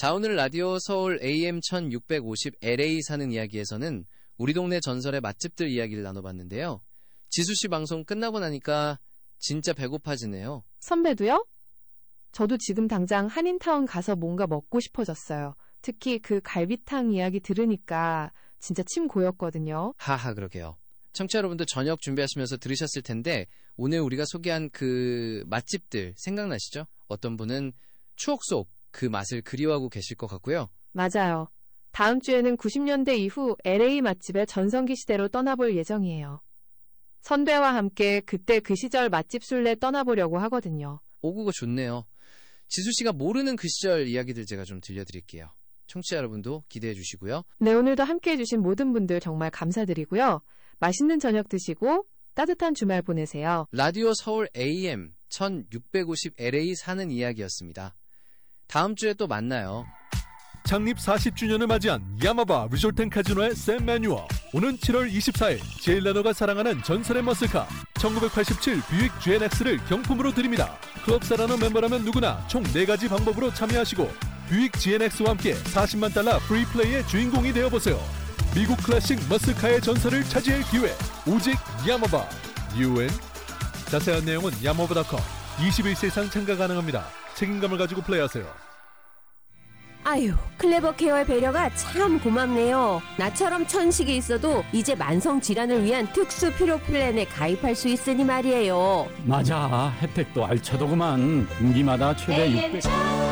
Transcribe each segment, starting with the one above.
자, 오늘 라디오 서울 AM 1650 LA 사는 이야기에서는 우리 동네 전설의 맛집들 이야기를 나눠봤는데요. 지수씨 방송 끝나고 나니까 진짜 배고파지네요. 선배도요? 저도 지금 당장 한인타운 가서 뭔가 먹고 싶어졌어요. 특히 그 갈비탕 이야기 들으니까 진짜 침 고였거든요. 하하, 그러게요. 청취자 여러분도 저녁 준비하시면서 들으셨을 텐데 오늘 우리가 소개한 그 맛집들 생각나시죠? 어떤 분은 추억 속 그 맛을 그리워하고 계실 것 같고요. 맞아요. 다음 주에는 90년대 이후 LA 맛집의 전성기 시대로 떠나볼 예정이에요. 선배와 함께 그때 그 시절 맛집 순례 떠나보려고 하거든요. 오, 그거 좋네요. 지수씨가 모르는 그 시절 이야기들 제가 좀 들려드릴게요. 청취자 여러분도 기대해 주시고요. 네, 오늘도 함께해 주신 모든 분들 정말 감사드리고요. 맛있는 저녁 드시고 따뜻한 주말 보내세요. 라디오 서울 AM 1650 LA 사는 이야기였습니다. 다음 주에 또 만나요. 창립 40주년을 맞이한 야마바 리조트앤카지노의 샘 매뉴어. 오는 7월 24일 제일라너가 사랑하는 전설의 머슬카 1987 뷰익 GNX를 경품으로 드립니다. 클럽 사라너 멤버라면 누구나 총 4가지 방법으로 참여하시고 뷰익 GNX와 함께 40만 달러 프리 플레이의 주인공이 되어보세요. 미국 클래식 머슬카의 전설을 차지할 기회. 오직 야마바. UN. 자세한 내용은 야마바.com. 21세 이상 참가 가능합니다. 책임감을 가지고 플레이하세요. 아유, 클레버 케어의 배려가 참 고맙네요. 나처럼 천식이 있어도 이제 만성 질환을 위한 특수 필요 플랜에 가입할 수 있으니 말이에요. 맞아, 혜택도 알차더구만. 분기마다 최대 600...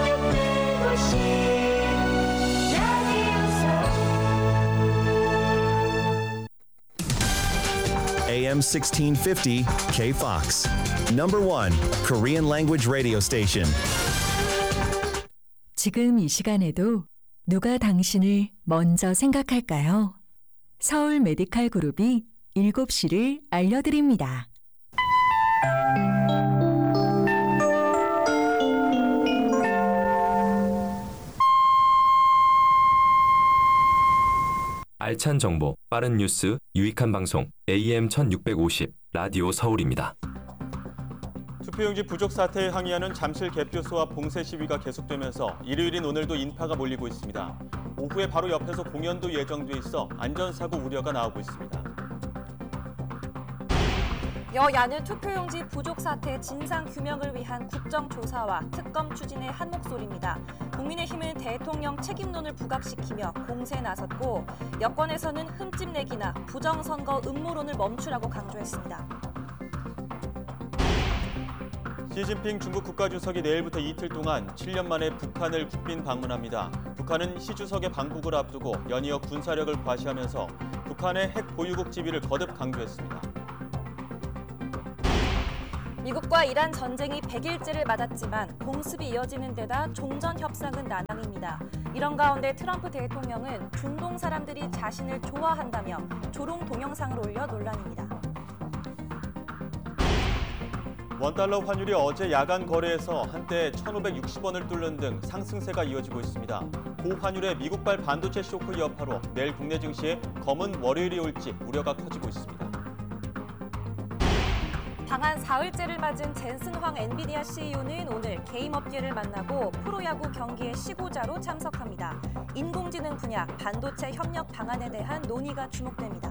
AM 1650 KFOX. Number 1 Korean language radio station. 지금 이 시간에도 누가 당신을 먼저 생각할까요? 서울 메디칼 그룹이 7시를 알려드립니다. 알찬 정보, 빠른 뉴스, 유익한 방송 AM 1650 라디오 서울입니다. 투표용지 부족 사태에 항의하는 잠실 개표소와 봉쇄 시위가 계속되면서 일요일인 오늘도 인파가 몰리고 있습니다. 오후에 바로 옆에서 공연도 예정돼 있어 안전사고 우려가 나오고 있습니다. 여야는 투표용지 부족 사태 진상 규명을 위한 국정조사와 특검 추진의 한 목소리입니다. 국민의힘은 대통령 책임론을 부각시키며 공세에 나섰고 여권에서는 흠집내기나 부정선거 음모론을 멈추라고 강조했습니다. 시진핑 중국 국가주석이 내일부터 이틀 동안 7년 만에 북한을 국빈 방문합니다. 북한은 시 주석의 방북을 앞두고 연이어 군사력을 과시하면서 북한의 핵 보유국 지위를 거듭 강조했습니다. 미국과 이란 전쟁이 100일째를 맞았지만 공습이 이어지는 데다 종전 협상은 난항입니다. 이런 가운데 트럼프 대통령은 중동 사람들이 자신을 좋아한다며 조롱 동영상을 올려 논란입니다. 원달러 환율이 어제 야간 거래에서 한때 1,560원을 뚫는 등 상승세가 이어지고 있습니다. 고환율의 미국발 반도체 쇼크 여파로 내일 국내 증시에 검은 월요일이 올지 우려가 커지고 있습니다. 방한 사흘째를 맞은 젠슨 황 엔비디아 CEO는 오늘 게임업계를 만나고 프로야구 경기의 시고자로 참석합니다. 인공지능 분야 반도체 협력 방안에 대한 논의가 주목됩니다.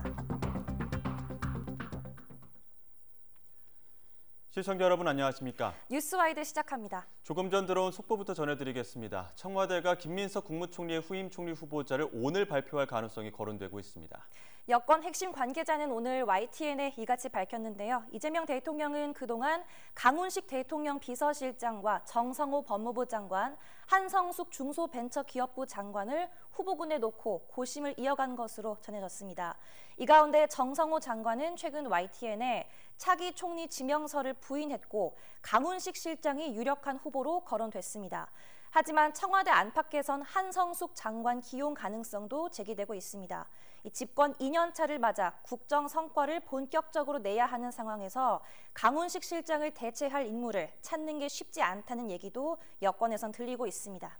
시청자 여러분 안녕하십니까? 뉴스와이드 시작합니다. 조금 전 들어온 속보부터 전해드리겠습니다. 청와대가 김민석 국무총리의 후임 총리 후보자를 오늘 발표할 가능성이 거론되고 있습니다. 여권 핵심 관계자는 오늘 YTN에 이같이 밝혔는데요. 이재명 대통령은 그동안 강훈식 대통령 비서실장과 정성호 법무부 장관, 한성숙 중소벤처기업부 장관을 후보군에 놓고 고심을 이어간 것으로 전해졌습니다. 이 가운데 정성호 장관은 최근 YTN에 차기 총리 지명서를 부인했고 강훈식 실장이 유력한 후보로 거론됐습니다. 하지만 청와대 안팎에선 한성숙 장관 기용 가능성도 제기되고 있습니다. 이 집권 2년차를 맞아 국정 성과를 본격적으로 내야 하는 상황에서 강훈식 실장을 대체할 인물을 찾는 게 쉽지 않다는 얘기도 여권에선 들리고 있습니다.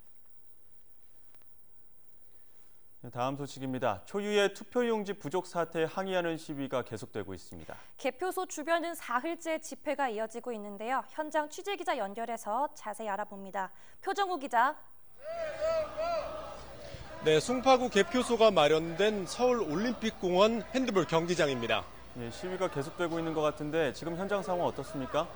다음 소식입니다. 초유의 투표용지 부족 사태에 항의하는 시위가 계속되고 있습니다. 개표소 주변은 사흘째 집회가 이어지고 있는데요. 현장 취재기자 연결해서 자세히 알아봅니다. 표정우 기자. 네, 송파구 개표소가 마련된 서울올림픽공원 핸드볼 경기장입니다. 예, 시위가 계속되고 있는 것 같은데 지금 현장 상황 어떻습니까?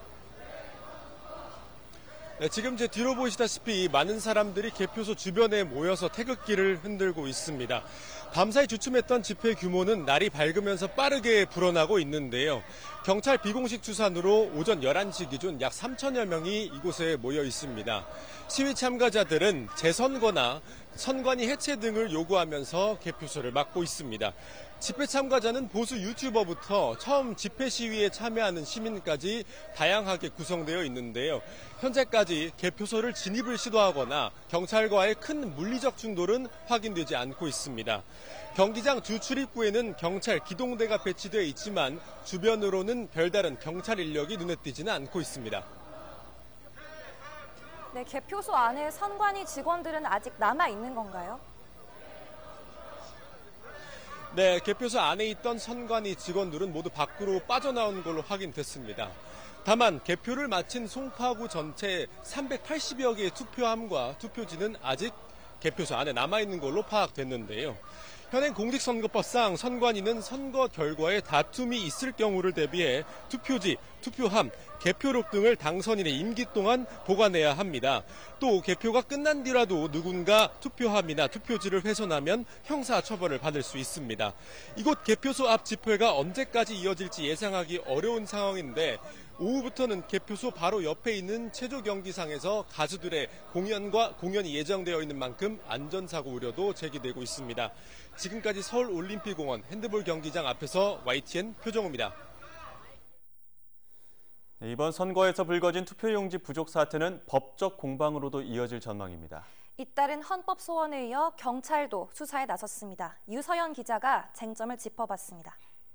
네, 지금 제 뒤로 보시다시피 많은 사람들이 개표소 주변에 모여서 태극기를 흔들고 있습니다. 밤사이 주춤했던 집회 규모는 날이 밝으면서 빠르게 불어나고 있는데요. 경찰 비공식 추산으로 오전 11시 기준 약 3천여 명이 이곳에 모여 있습니다. 시위 참가자들은 재선거나 선관위 해체 등을 요구하면서 개표소를 막고 있습니다. 집회 참가자는 보수 유튜버부터 처음 집회 시위에 참여하는 시민까지 다양하게 구성되어 있는데요. 현재까지 개표소를 진입을 시도하거나 경찰과의 큰 물리적 충돌은 확인되지 않고 있습니다. 경기장 주 출입구에는 경찰 기동대가 배치되어 있지만 주변으로는 별다른 경찰 인력이 눈에 띄지는 않고 있습니다. 네, 개표소 안에 선관위 직원들은 아직 남아 있는 건가요? 네, 개표소 안에 있던 선관위 직원들은 모두 밖으로 빠져나온 걸로 확인됐습니다. 다만 개표를 마친 송파구 전체 380여 개의 투표함과 투표지는 아직 개표소 안에 남아있는 걸로 파악됐는데요. 현행 공직선거법상 선관위는 선거 결과에 다툼이 있을 경우를 대비해 투표지, 투표함, 개표록 등을 당선인의 임기 동안 보관해야 합니다. 또 개표가 끝난 뒤라도 누군가 투표함이나 투표지를 훼손하면 형사처벌을 받을 수 있습니다. 이곳 개표소 앞 집회가 언제까지 이어질지 예상하기 어려운 상황인데 오후부터는 개표소 바로 옆에 있는 체조 경기장에서 가수들의 공연이 예정되어 있는 만큼 안전사고 우려도 제기되고 있습니다. 지금까지 서울올림픽공원 핸드볼 경기장 앞에서 YTN 표정우입니다. 이번 선거에서 불거진 투표용지 부족 사태는 법적 공방으로도 이어질 전망입니다. 잇따른 헌법소원에 이어 경찰도 수사에 나섰습니다. 유서연 기자가 쟁점을 짚어봤습니다.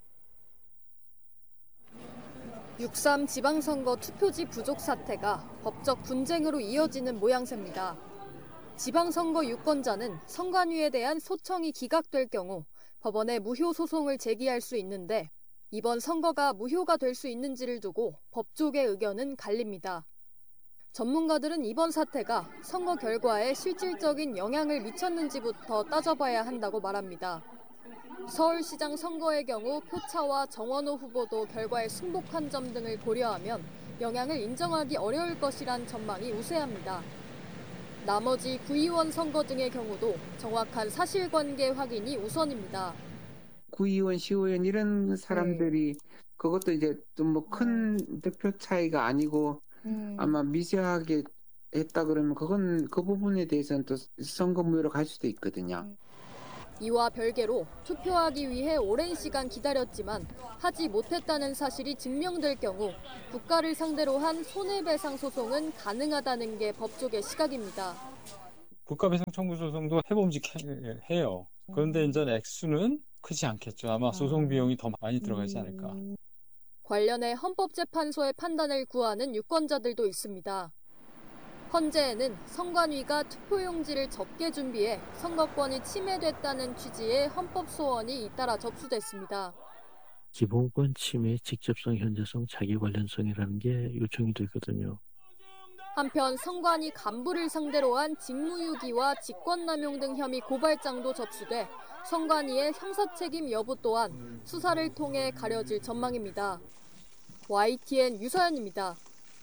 6.3 지방선거 투표지 부족 사태가 법적 분쟁으로 이어지는 모양새입니다. 지방선거 유권자는 선관위에 대한 소청이 기각될 경우 법원에 무효 소송을 제기할 수 있는데 이번 선거가 무효가 될 수 있는지를 두고 법조계 의견은 갈립니다. 전문가들은 이번 사태가 선거 결과에 실질적인 영향을 미쳤는지부터 따져봐야 한다고 말합니다. 서울시장 선거의 경우 표차와 정원호 후보도 결과에 승복한 점 등을 고려하면 영향을 인정하기 어려울 것이란 전망이 우세합니다. 나머지 구의원 선거 등의 경우도 정확한 사실관계 확인이 우선입니다. 구의원, 시의원 이런 사람들이 그것도 이제 좀 뭐 큰 득표 차이가 아니고 아마 미세하게 했다 그러면 그건 그 부분에 대해서는 또 선거무효로 갈 수도 있거든요. 이와 별개로 투표하기 위해 오랜 시간 기다렸지만 하지 못했다는 사실이 증명될 경우 국가를 상대로 한 손해배상 소송은 가능하다는 게 법조계 시각입니다. 국가배상 청구 소송도 해봄직해요. 그런데 이제 액수는 크지 않겠죠. 아마 소송 비용이 더 많이 들어가지 않을까. 관련해 헌법재판소의 판단을 구하는 유권자들도 있습니다. 헌재에는 선관위가 투표용지를 적게 준비해 선거권이 침해됐다는 취지의 헌법소원이 잇따라 접수됐습니다. 기본권 침해, 직접성, 현저성, 자기 관련성이라는 게 요청이 되거든요. 한편 선관위 간부를 상대로 한 직무유기와 직권남용 등 혐의 고발장도 접수돼 선관위의 형사책임 여부 또한 수사를 통해 가려질 전망입니다. YTN 유서연입니다.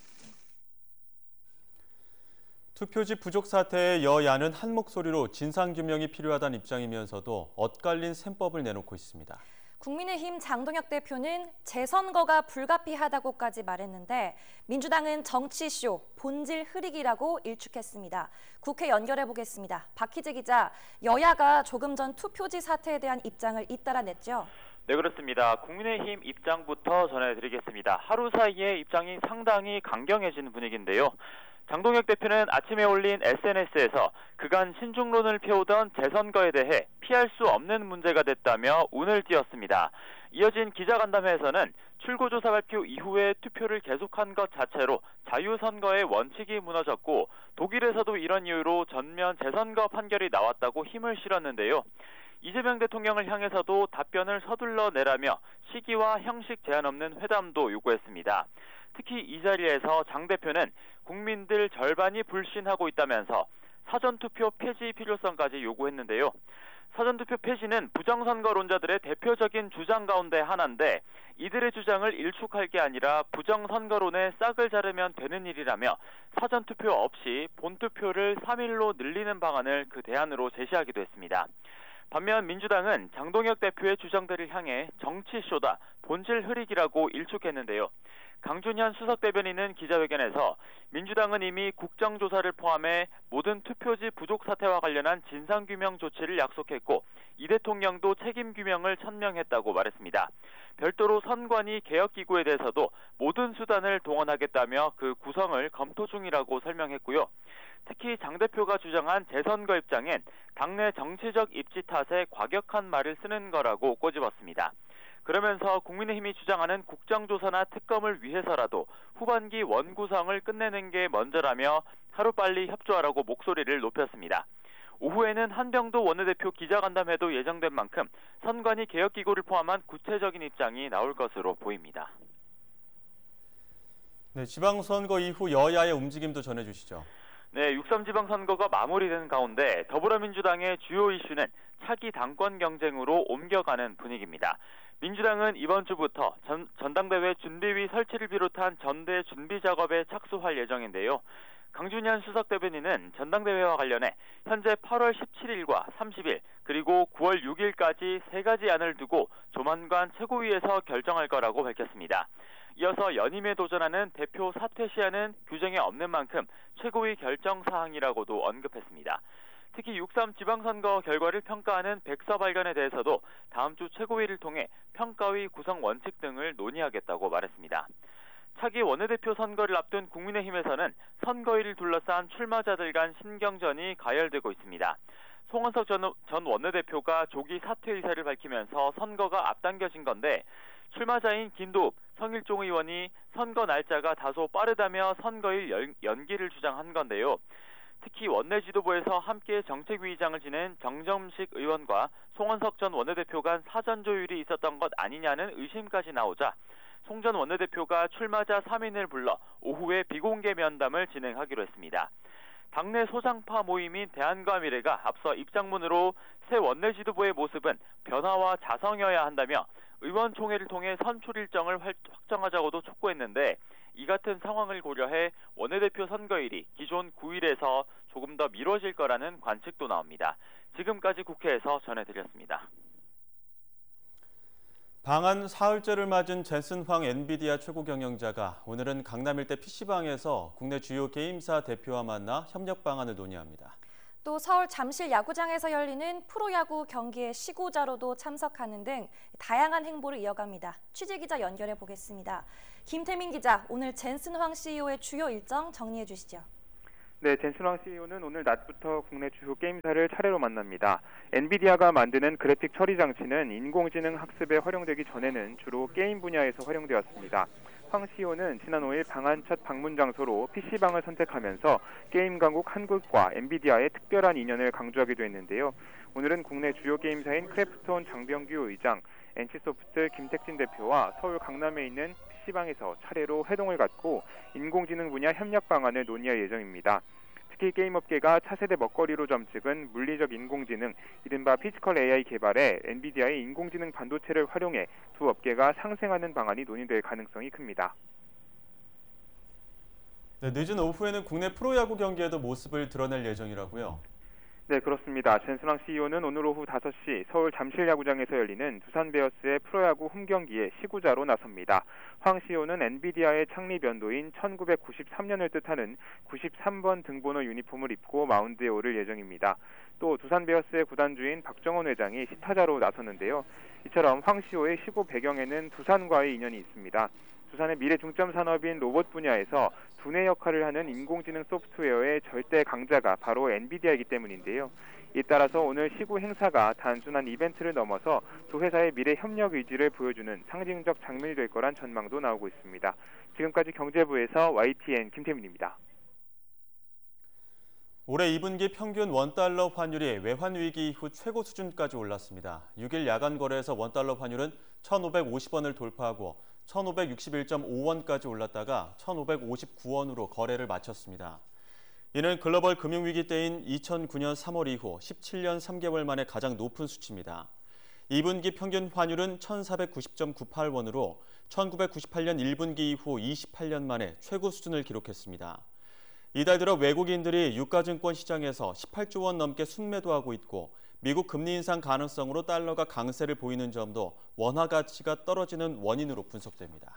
투표지 부족 사태에 여야는 한 목소리로 진상규명이 필요하다는 입장이면서도 엇갈린 셈법을 내놓고 있습니다. 국민의힘 장동혁 대표는 재선거가 불가피하다고까지 말했는데 민주당은 정치쇼, 본질 흐리기라고 일축했습니다. 국회 연결해 보겠습니다. 박희재 기자, 여야가 조금 전 투표지 사태에 대한 입장을 잇따라 냈죠? 네, 그렇습니다. 국민의힘 입장부터 전해드리겠습니다. 하루 사이에 입장이 상당히 강경해지는 분위기인데요. 장동혁 대표는 아침에 올린 SNS에서 그간 신중론을 펴오던 재선거에 대해 피할 수 없는 문제가 됐다며 운을 띄웠습니다. 이어진 기자간담회에서는 출구조사 발표 이후에 투표를 계속한 것 자체로 자유선거의 원칙이 무너졌고 독일에서도 이런 이유로 전면 재선거 판결이 나왔다고 힘을 실었는데요. 이재명 대통령을 향해서도 답변을 서둘러 내라며 시기와 형식 제한 없는 회담도 요구했습니다. 특히 이 자리에서 장 대표는 국민들 절반이 불신하고 있다면서 사전투표 폐지 필요성까지 요구했는데요. 사전투표 폐지는 부정선거론자들의 대표적인 주장 가운데 하나인데 이들의 주장을 일축할 게 아니라 부정선거론에 싹을 자르면 되는 일이라며 사전투표 없이 본투표를 3일로 늘리는 방안을 그 대안으로 제시하기도 했습니다. 반면 민주당은 장동혁 대표의 주장들을 향해 정치쇼다, 본질 흐리기라고 일축했는데요. 강준현 수석대변인은 기자회견에서 민주당은 이미 국정조사를 포함해 모든 투표지 부족 사태와 관련한 진상규명 조치를 약속했고 이 대통령도 책임규명을 천명했다고 말했습니다. 별도로 선관위 개혁기구에 대해서도 모든 수단을 동원하겠다며 그 구성을 검토 중이라고 설명했고요. 특히 장 대표가 주장한 재선거 입장엔 당내 정치적 입지 탓에 과격한 말을 쓰는 거라고 꼬집었습니다. 그러면서 국민의힘이 주장하는 국정조사나 특검을 위해서라도 후반기 원구성을 끝내는 게 먼저라며 하루빨리 협조하라고 목소리를 높였습니다. 오후에는 한병도 원내대표 기자간담회도 예정된 만큼 선관위 개혁기구를 포함한 구체적인 입장이 나올 것으로 보입니다. 네, 지방선거 이후 여야의 움직임도 전해주시죠. 네, 6.3 지방선거가 마무리된 가운데 더불어민주당의 주요 이슈는 차기 당권 경쟁으로 옮겨가는 분위기입니다. 민주당은 이번 주부터 전당대회 준비위 설치를 비롯한 전대 준비 작업에 착수할 예정인데요. 강준현 수석대변인은 전당대회와 관련해 현재 8월 17일과 30일 그리고 9월 6일까지 3가지 안을 두고 조만간 최고위에서 결정할 거라고 밝혔습니다. 이어서 연임에 도전하는 대표 사퇴 시한은 규정에 없는 만큼 최고위 결정 사항이라고도 언급했습니다. 특히 6.3 지방선거 결과를 평가하는 백서 발간에 대해서도 다음 주 최고위를 통해 평가위 구성 원칙 등을 논의하겠다고 말했습니다. 차기 원내대표 선거를 앞둔 국민의힘에서는 선거일을 둘러싼 출마자들 간 신경전이 가열되고 있습니다. 송원석 전 원내대표가 조기 사퇴 의사를 밝히면서 선거가 앞당겨진 건데 출마자인 김도읍, 성일종 의원이 선거 날짜가 다소 빠르다며 선거일 연기를 주장한 건데요. 특히 원내 지도부에서 함께 정책위의장을 지낸 정점식 의원과 송원석 전 원내대표 간 사전 조율이 있었던 것 아니냐는 의심까지 나오자 송 전 원내대표가 출마자 3인을 불러 오후에 비공개 면담을 진행하기로 했습니다. 당내 소장파 모임인 대한과미래가 앞서 입장문으로 새 원내 지도부의 모습은 변화와 자성여야 한다며 의원총회를 통해 선출 일정을 확정하자고도 촉구했는데 이 같은 상황을 고려해 원내대표 선거일이 기존 9일에서 조금 더 미뤄질 거라는 관측도 나옵니다. 지금까지 국회에서 전해드렸습니다. 방한 사흘째를 맞은 젠슨 황 엔비디아 최고 경영자가 오늘은 강남 일대 PC방에서 국내 주요 게임사 대표와 만나 협력 방안을 논의합니다. 또 서울 잠실 야구장에서 열리는 프로야구 경기의 시구자로도 참석하는 등 다양한 행보를 이어갑니다. 취재기자 연결해 보겠습니다. 김태민 기자, 오늘 젠슨 황 CEO의 주요 일정 정리해 주시죠. 네, 젠슨 황 CEO는 오늘 낮부터 국내 주요 게임사를 차례로 만납니다. 엔비디아가 만드는 그래픽 처리 장치는 인공지능 학습에 활용되기 전에는 주로 게임 분야에서 활용되었습니다. 황 CEO는 지난 5일 방한 첫 방문 장소로 PC방을 선택하면서 게임 강국 한국과 엔비디아의 특별한 인연을 강조하기도 했는데요. 오늘은 국내 주요 게임사인 크래프톤 장병규 의장, NC소프트 김택진 대표와 서울 강남에 있는 PC방에서 차례로 회동을 갖고 인공지능 분야 협력 방안을 논의할 예정입니다. 특히 게임업계가 차세대 먹거리로 점찍은 물리적 인공지능, 이른바 피지컬 AI 개발에 엔비디아의 인공지능 반도체를 활용해 두 업계가 상생하는 방안이 논의될 가능성이 큽니다. 네, 늦은 오후에는 국내 프로야구 경기에도 모습을 드러낼 예정이라고요? 네, 그렇습니다. 젠슨 황 CEO는 오늘 오후 5시 서울 잠실 야구장에서 열리는 두산 베어스의 프로야구 홈경기에 시구자로 나섭니다. 황 CEO는 엔비디아의 창립 연도인 1993년을 뜻하는 93번 등번호 유니폼을 입고 마운드에 오를 예정입니다. 또 두산 베어스의 구단주인 박정원 회장이 시타자로 나섰는데요. 이처럼 황 CEO의 시구 배경에는 두산과의 인연이 있습니다. 두산의 미래 중점 산업인 로봇 분야에서 두뇌 역할을 하는 인공지능 소프트웨어의 절대 강자가 바로 엔비디아이기 때문인데요. 이에 따라서 오늘 시구 행사가 단순한 이벤트를 넘어서 두 회사의 미래 협력 의지를 보여주는 상징적 장면이 될 거란 전망도 나오고 있습니다. 지금까지 경제부에서 YTN 김태민입니다. 올해 2분기 평균 원달러 환율이 외환 위기 이후 최고 수준까지 올랐습니다. 6일 야간 거래에서 원달러 환율은 1,550원을 돌파하고 1,561.5원까지 올랐다가 1,559원으로 거래를 마쳤습니다. 이는 글로벌 금융위기 때인 2009년 3월 이후 17년 3개월 만에 가장 높은 수치입니다. 2분기 평균 환율은 1,490.98원으로 1998년 1분기 이후 28년 만에 최고 수준을 기록했습니다. 이달 들어 외국인들이 유가증권 시장에서 18조 원 넘게 순매도하고 있고 미국 금리 인상 가능성으로 달러가 강세를 보이는 점도 원화 가치가 떨어지는 원인으로 분석됩니다.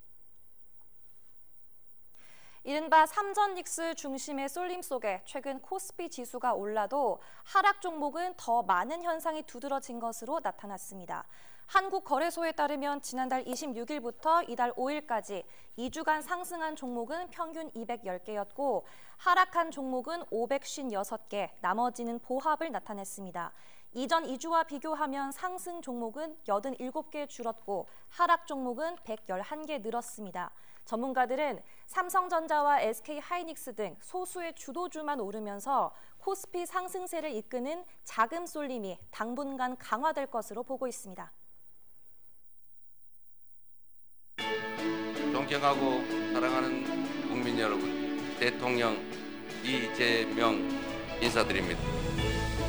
이른바 삼전 닉스 중심의 쏠림 속에 최근 코스피 지수가 올라도 하락 종목은 더 많은 현상이 두드러진 것으로 나타났습니다. 한국거래소에 따르면 지난달 26일부터 이달 5일까지 2주간 상승한 종목은 평균 210개였고 하락한 종목은 556개, 나머지는 보합을 나타냈습니다. 이전 2주와 비교하면 상승 종목은 87개 줄었고 하락 종목은 111개 늘었습니다. 전문가들은 삼성전자와 SK하이닉스 등 소수의 주도주만 오르면서 코스피 상승세를 이끄는 자금 쏠림이 당분간 강화될 것으로 보고 있습니다. 존경하고 사랑하는 국민 여러분, 대통령 이재명 인사드립니다.